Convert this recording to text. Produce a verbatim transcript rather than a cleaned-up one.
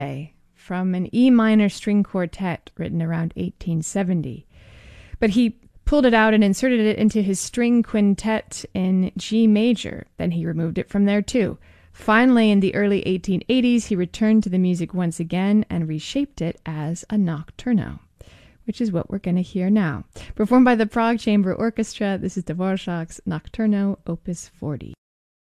from an E minor string quartet written around eighteen seventy. But he pulled it out and inserted it into his string quintet in G major. Then he removed it from there too. Finally, in the early eighteen eighties, he returned to the music once again and reshaped it as a nocturno, which is what we're going to hear now. Performed by the Prague Chamber Orchestra, this is Dvorak's Nocturno, Opus forty.